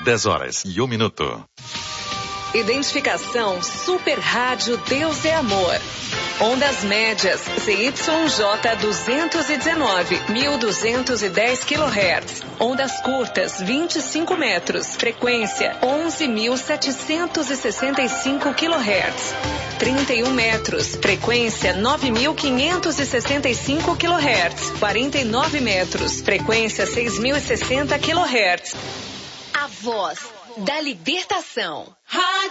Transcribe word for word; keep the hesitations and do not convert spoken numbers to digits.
dez horas e um minuto. Identificação Super Rádio Deus é Amor. Ondas médias C Y J duzentos e dezenove, mil duzentos e dez quilohertz. Ondas curtas vinte e cinco metros. Frequência onze mil setecentos e sessenta e cinco quilohertz. trinta e um metros. Frequência nove mil quinhentos e sessenta e cinco quilohertz. quarenta e nove metros. Frequência seis mil e sessenta quilohertz. A voz da libertação.